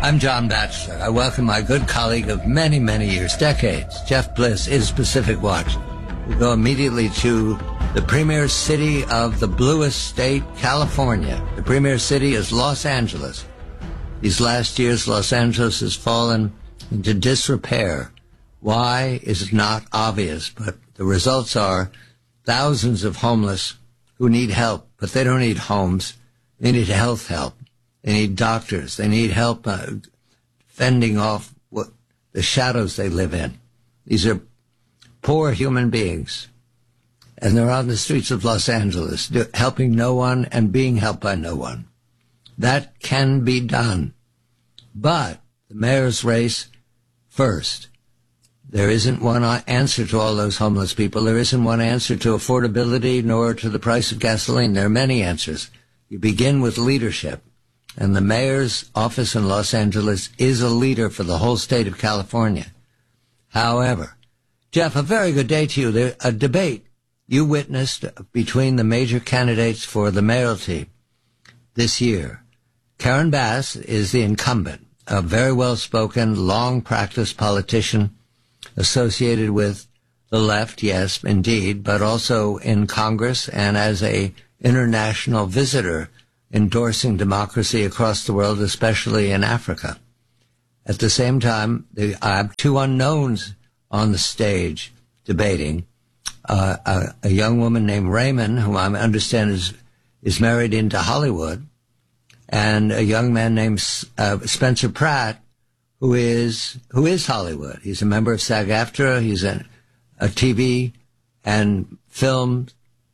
I'm John Batchelor. I welcome my good colleague of many, many years, decades, Jeff Bliss, is Pacific Watch. We go immediately to the premier city of the bluest state, California. The premier city is Los Angeles. These last years, Los Angeles has fallen into disrepair. Why is not obvious, but the results are thousands of homeless who need help, but they don't need homes. They need health help. They need doctors. They need help fending off the shadows they live in. These are poor human beings, and they're on the streets of Los Angeles, helping no one and being helped by no one. That can be done. But the mayor's race first. There isn't one answer to all those homeless people. There isn't one answer to affordability nor to the price of gasoline. There are many answers. You begin with leadership. And the mayor's office in Los Angeles is a leader for the whole state of California. However, Jeff, a very good day to you. A debate you witnessed between the major candidates for the mayoralty this year. Karen Bass is the incumbent, a very well-spoken, long-practiced politician associated with the left, yes, indeed, but also in Congress and as a international visitor endorsing democracy across the world, especially in Africa. At the same time, I have two unknowns on the stage debating. A young woman named Raymond, who I understand is married into Hollywood, and a young man named Spencer Pratt, who is Hollywood. He's a member of SAG-AFTRA. He's a TV and film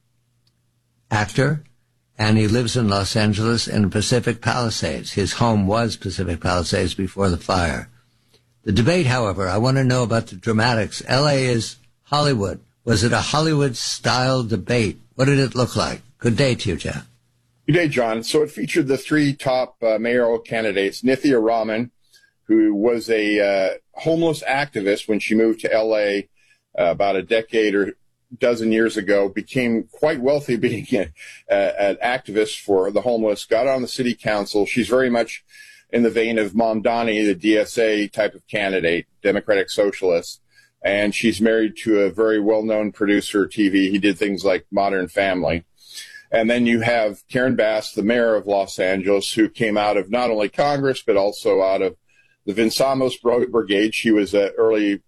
actor. And he lives in Los Angeles in Pacific Palisades. His home was Pacific Palisades before the fire. The debate, however, I want to know about the dramatics. L.A. is Hollywood. Was it a Hollywood-style debate? What did it look like? Good day to you, Jeff. Good day, John. So it featured the three top mayoral candidates. Nithya Raman, who was a homeless activist when she moved to L.A. About a decade or dozen years ago, became quite wealthy being an activist for the homeless, got on the city council. She's very much in the vein of Mamdani, the DSA type of candidate, Democratic Socialist. And she's married to a very well-known producer of TV. He did things like Modern Family. And then you have Karen Bass, the mayor of Los Angeles, who came out of not only Congress, but also out of the Vinsamos Brigade. She was an early,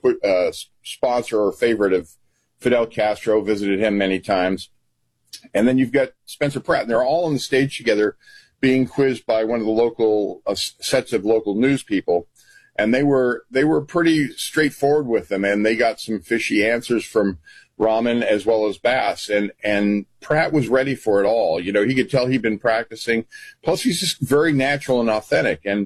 sponsor or favorite of Fidel Castro, visited him many times. And then you've got Spencer Pratt, and they're all on the stage together being quizzed by one of the local sets of local news people. And they were pretty straightforward with them, and they got some fishy answers from Raman as well as Bass. And Pratt was ready for it all. You know, he could tell he'd been practicing. Plus, he's just very natural and authentic. And,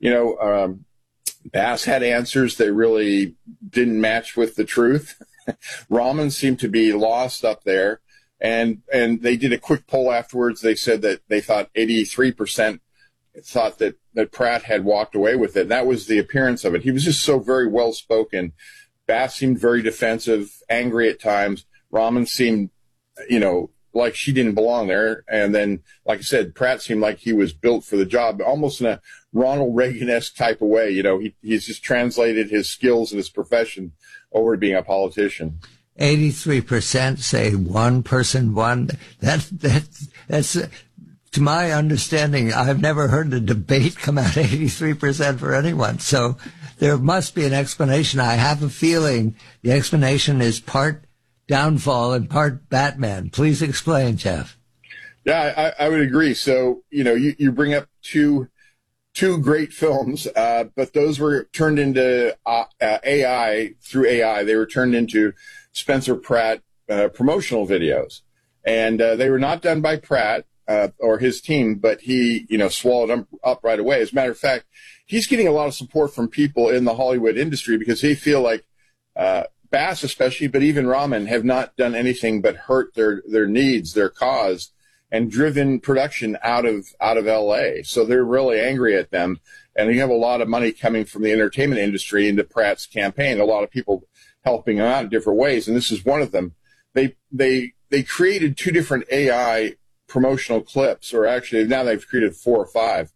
Bass had answers that really didn't match with the truth. Raman seemed to be lost up there, and they did a quick poll afterwards. They said that they thought 83% thought that Pratt had walked away with it. That was the appearance of it. He was just so very well spoken. Bass seemed very defensive, angry at times. Raman seemed, like she didn't belong there. And then, like I said, Pratt seemed like he was built for the job, almost in a Ronald Reagan-esque type of way. He's just translated his skills and his profession over to being a politician. 83% say one person won. That's to my understanding, I've never heard a debate come out 83% for anyone. So there must be an explanation. I have a feeling the explanation is part downfall and part Batman. Please explain, Jeff. Yeah, I would agree. So, you bring up two great films, but those were turned into AI through AI. They were turned into Spencer Pratt promotional videos. And they were not done by Pratt or his team, but he, swallowed them up right away. As a matter of fact, he's getting a lot of support from people in the Hollywood industry because they feel like Bass especially, but even Raman, have not done anything but hurt their needs, their cause, and driven production out of L.A. So they're really angry at them. And you have a lot of money coming from the entertainment industry into Pratt's campaign, a lot of people helping him out in different ways, and this is one of them. They created two different AI promotional clips, or actually now they've created 4 or 5.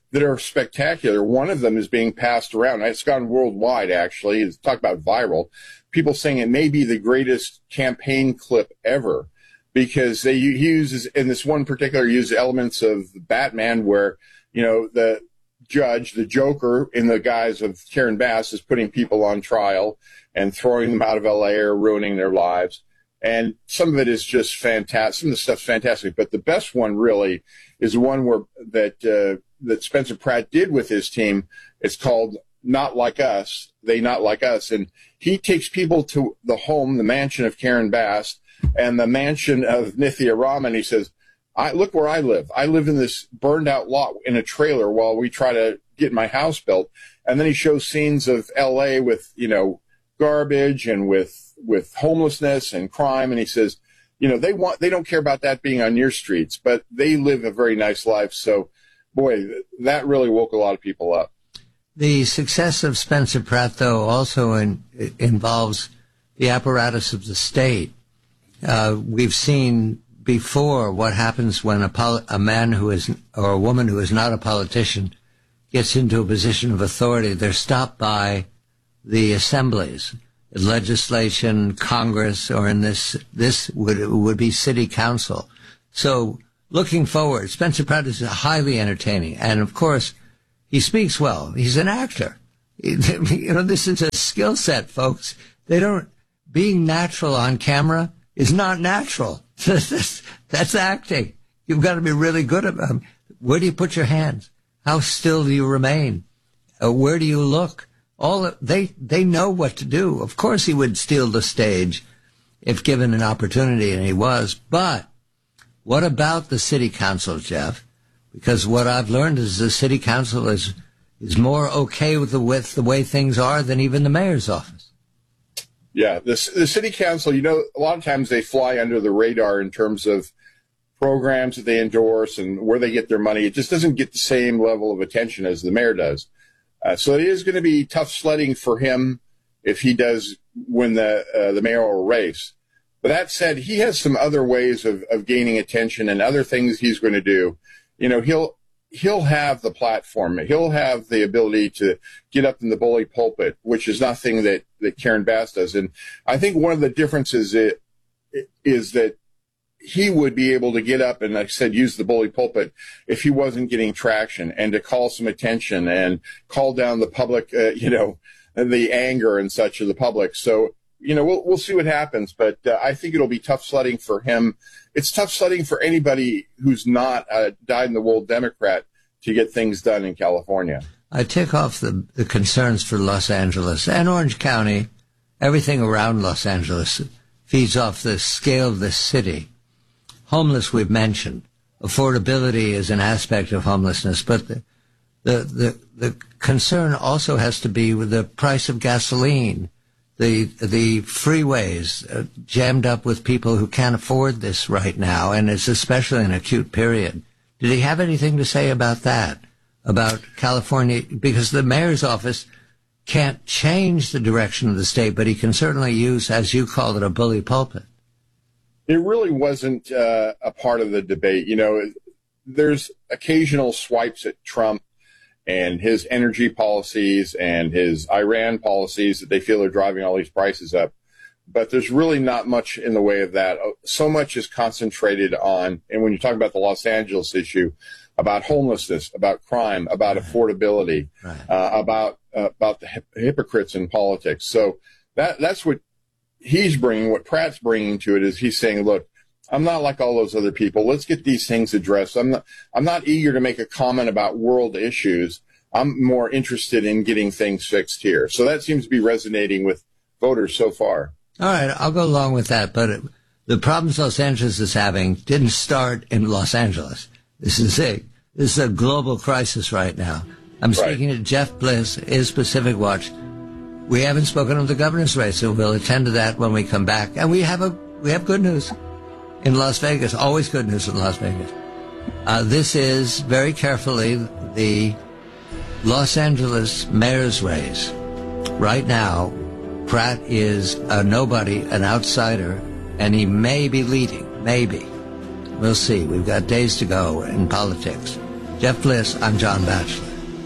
that are spectacular. One of them is being passed around. It's gone worldwide, actually. It's talk about viral. People saying it may be the greatest campaign clip ever, because he uses, in this one particular, uses elements of Batman where, the judge, the Joker, in the guise of Karen Bass, is putting people on trial and throwing them out of LA or ruining their lives. And some of it is just fantastic. Some of the stuff's fantastic, but the best one really is the one that Spencer Pratt did with his team. It's called Not Like Us, They Not Like Us. And he takes people to the mansion of Karen Bass and the mansion of Nithya Raman. He says, look where I live. I live in this burned out lot in a trailer while we try to get my house built. And then he shows scenes of LA with, garbage and with homelessness and crime. And he says, they don't care about that being on your streets, but they live a very nice life. So, boy, that really woke a lot of people up. The success of Spencer Pratt, though, also involves the apparatus of the state. We've seen before what happens when a man or a woman who is not a politician gets into a position of authority. They're stopped by the assemblies, legislation, Congress, or in this would be city council. So looking forward, Spencer Pratt is highly entertaining. And of course, he speaks well. He's an actor. This is a skill set, folks. Being natural on camera is not natural. That's acting. You've got to be really good at them. Where do you put your hands? How still do you remain? Where do you look? They know what to do. Of course he would steal the stage if given an opportunity, and he was. But what about the city council, Jeff? Because what I've learned is the city council is more okay with the way things are than even the mayor's office. Yeah, the city council, a lot of times they fly under the radar in terms of programs that they endorse and where they get their money. It just doesn't get the same level of attention as the mayor does. So it is going to be tough sledding for him if he does win the mayoral race. But that said, he has some other ways of gaining attention and other things he's going to do. He'll have the platform. He'll have the ability to get up in the bully pulpit, which is nothing that Karen Bass does. And I think one of the differences is that he would be able to get up and, like I said, use the bully pulpit if he wasn't getting traction, and to call some attention and call down the public, the anger and such of the public. So, we'll see what happens, but I think it'll be tough sledding for him. It's tough sledding for anybody who's not a dyed-in-the-wool Democrat to get things done in California. I take off the concerns for Los Angeles and Orange County. Everything around Los Angeles feeds off the scale of this city. Homeless, we've mentioned. Affordability is an aspect of homelessness, but the concern also has to be with the price of gasoline, the freeways jammed up with people who can't afford this right now, and it's especially an acute period. Did he have anything to say about that, about California? Because the mayor's office can't change the direction of the state, but he can certainly use, as you call it, a bully pulpit. It really wasn't a part of the debate. There's occasional swipes at Trump and his energy policies and his Iran policies that they feel are driving all these prices up. But there's really not much in the way of that. So much is concentrated on, and when you talk about the Los Angeles issue, about homelessness, about crime, about affordability, about the hypocrites in politics. So that's what he's bringing. What Pratt's bringing to it is he's saying, look, I'm not like all those other people. Let's get these things addressed. I'm not eager to make a comment about world issues. I'm more interested in getting things fixed here. So that seems to be resonating with voters so far. All right, I'll go along with that. But the problems Los Angeles is having didn't start in Los Angeles. This is a global crisis right now. I'm speaking to Jeff Bliss, is Pacific Watch. We haven't spoken of the governor's race, so we'll attend to that when we come back. And we have good news in Las Vegas. Always good news in Las Vegas. This is, very carefully, the Los Angeles mayor's race. Right now, Pratt is a nobody, an outsider, and he may be leading. Maybe. We'll see. We've got days to go in politics. Jeff Bliss, I'm John Batchelor.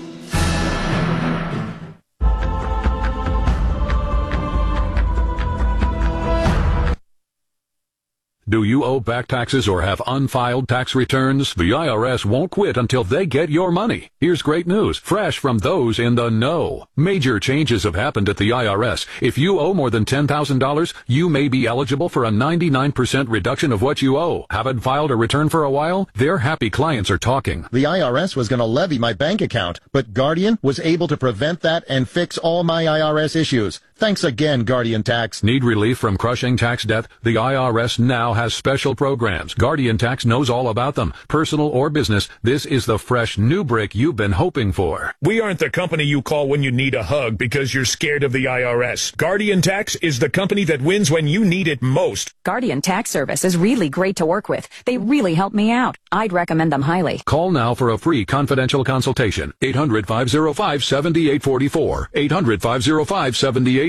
Do you owe back taxes or have unfiled tax returns? The IRS won't quit until they get your money. Here's great news, fresh from those in the know. Major changes have happened at the IRS. If you owe more than $10,000, you may be eligible for a 99% reduction of what you owe. Haven't filed a return for a while? Their happy clients are talking. The IRS was going to levy my bank account, but Guardian was able to prevent that and fix all my IRS issues. Thanks again, Guardian Tax. Need relief from crushing tax debt? The IRS now has special programs. Guardian Tax knows all about them. Personal or business, this is the fresh new brick you've been hoping for. We aren't the company you call when you need a hug because you're scared of the IRS. Guardian Tax is the company that wins when you need it most. Guardian Tax Service is really great to work with. They really help me out. I'd recommend them highly. Call now for a free confidential consultation. 800-505-7844. 800-505-7844.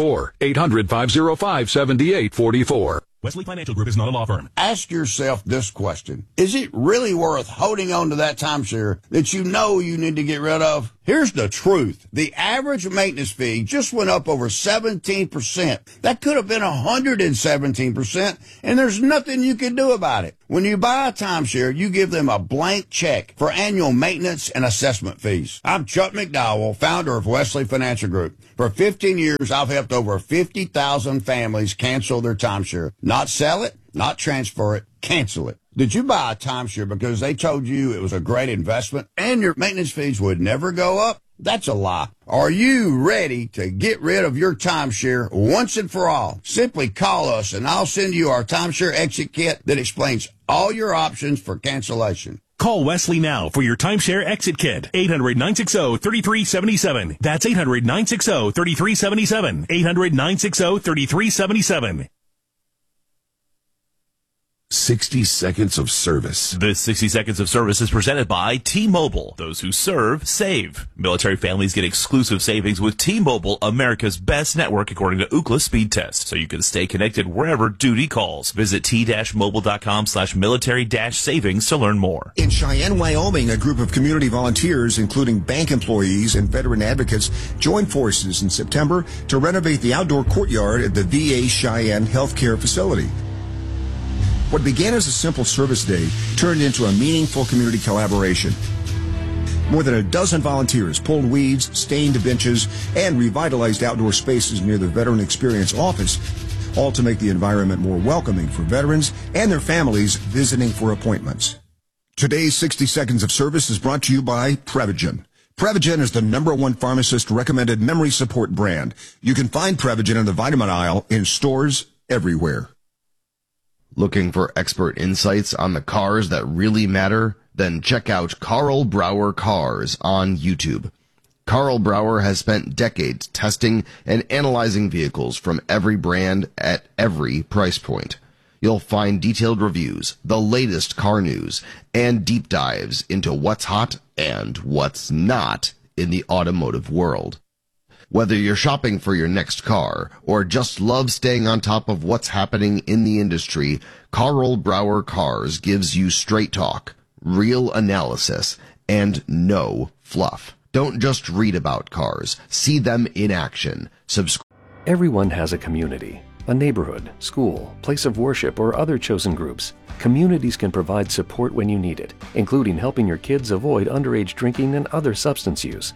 800-505-7844. Wesley Financial Group is not a law firm. Ask yourself this question. Is it really worth holding on to that timeshare that you know you need to get rid of? Here's the truth. The average maintenance fee just went up over 17%. That could have been 117%, and there's nothing you can do about it. When you buy a timeshare, you give them a blank check for annual maintenance and assessment fees. I'm Chuck McDowell, founder of Wesley Financial Group. For 15 years, I've helped over 50,000 families cancel their timeshare. Not sell it, not transfer it, cancel it. Did you buy a timeshare because they told you it was a great investment and your maintenance fees would never go up? That's a lie. Are you ready to get rid of your timeshare once and for all? Simply call us and I'll send you our timeshare exit kit that explains all your options for cancellation. Call Wesley now for your timeshare exit kit. 800-960-3377. That's 800-960-3377. 800-960-3377. 60 Seconds of Service. This 60 Seconds of Service is presented by T-Mobile. Those who serve, save. Military families get exclusive savings with T-Mobile, America's best network according to Ookla speed test, so you can stay connected wherever duty calls. Visit t-mobile.com/military-savings to learn more. In Cheyenne, Wyoming, a group of community volunteers, including bank employees and veteran advocates, joined forces in September to renovate the outdoor courtyard at the VA Cheyenne Healthcare Facility. What began as a simple service day turned into a meaningful community collaboration. More than a dozen volunteers pulled weeds, stained benches, and revitalized outdoor spaces near the Veteran Experience office, all to make the environment more welcoming for veterans and their families visiting for appointments. Today's 60 Seconds of Service is brought to you by Prevagen. Prevagen is the #1 pharmacist-recommended memory support brand. You can find Prevagen in the vitamin aisle in stores everywhere. Looking for expert insights on the cars that really matter? Then check out Carl Brower Cars on YouTube. Carl Brower has spent decades testing and analyzing vehicles from every brand at every price point. You'll find detailed reviews, the latest car news, and deep dives into what's hot and what's not in the automotive world. Whether you're shopping for your next car or just love staying on top of what's happening in the industry, Carl Brower Cars gives you straight talk, real analysis, and no fluff. Don't just read about cars. See them in action. Everyone has a community, a neighborhood, school, place of worship, or other chosen groups. Communities can provide support when you need it, including helping your kids avoid underage drinking and other substance use.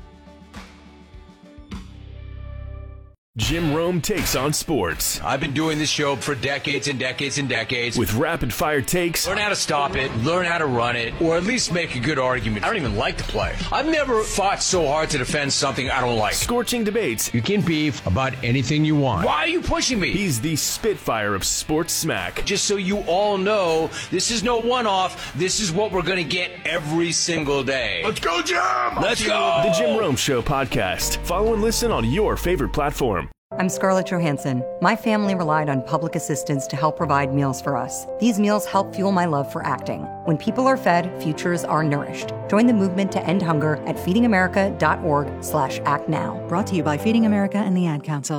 Jim Rome takes on sports. I've been doing this show for decades and decades and decades. With rapid-fire takes. Learn how to stop it, learn how to run it, or at least make a good argument. I don't even like the play. I've never fought so hard to defend something I don't like. Scorching debates. You can beef about anything you want. Why are you pushing me? He's the Spitfire of sports smack. Just so you all know, this is no one-off. This is what we're going to get every single day. Let's go, Jim! Let's go! The Jim Rome Show podcast. Follow and listen on your favorite platform. I'm Scarlett Johansson. My family relied on public assistance to help provide meals for us. These meals help fuel my love for acting. When people are fed, futures are nourished. Join the movement to end hunger at feedingamerica.org/actnow. Brought to you by Feeding America and the Ad Council.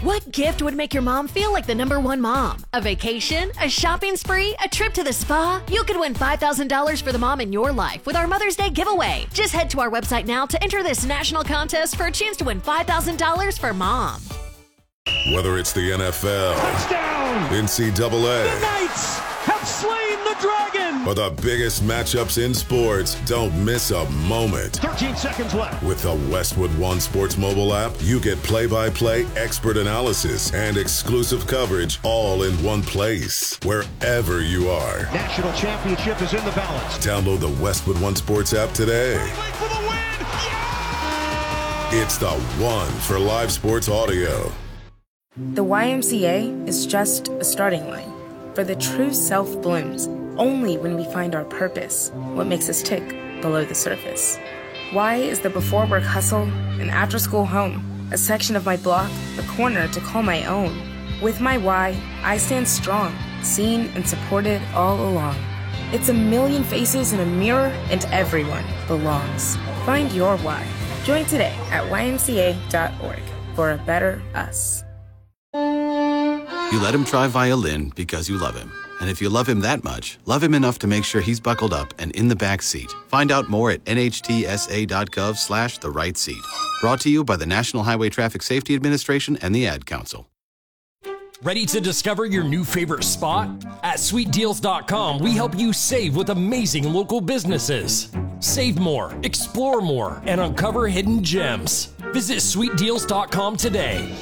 What gift would make your mom feel like the #1 mom? A vacation? A shopping spree? A trip to the spa? You could win $5,000 for the mom in your life with our Mother's Day giveaway. Just head to our website now to enter this national contest for a chance to win $5,000 for mom. Whether it's the NFL, touchdown, NCAA, the Knights have slain the dragon, or the biggest matchups in sports, don't miss a moment. 13 seconds left. With the Westwood One Sports mobile app, you get play-by-play expert analysis and exclusive coverage all in one place, wherever you are. National championship is in the balance. Download the Westwood One Sports app today. For the win. Yeah! It's the one for live sports audio. The YMCA is just a starting line, for the true self blooms only when we find our purpose, what makes us tick below the surface. Y is the before work hustle, an after school home, a section of my block, a corner to call my own. With my Y, I stand strong, seen and supported all along. It's a million faces in a mirror, and everyone belongs. Find your Y. Join today at ymca.org for a better us. You let him try violin because you love him. And if you love him that much, love him enough to make sure he's buckled up and in the back seat. Find out more at nhtsa.gov/the right seat. Brought to you by the National Highway Traffic Safety Administration and the Ad Council. Ready to discover your new favorite spot? At sweetdeals.com, we help you save with amazing local businesses. Save more, explore more, and uncover hidden gems. Visit sweetdeals.com today.